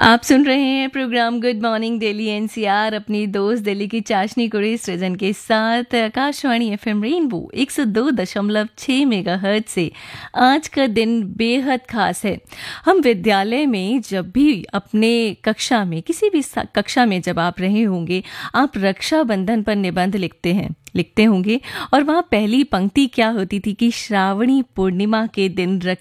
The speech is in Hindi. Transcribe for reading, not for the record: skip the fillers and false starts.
आप सुन रहे हैं programme good morning Delhi NCR अपनी दोस्त दिल्ली की चाशनी कुरेश सृजन के साथ आकाशवाणी एफएम रेनबो 102.6 मेगाहर्ट्ज से। आज का दिन बेहद खास है। हम विद्यालय में जब भी अपने कक्षा में किसी भी कक्षा में जब आप रहे होंगे, आप रक्षाबंधन पर निबंध लिखते होंगे और वहाँ पहली पंक्ति क्या होती थी कि श्रावणी पूर्णिमा के दिन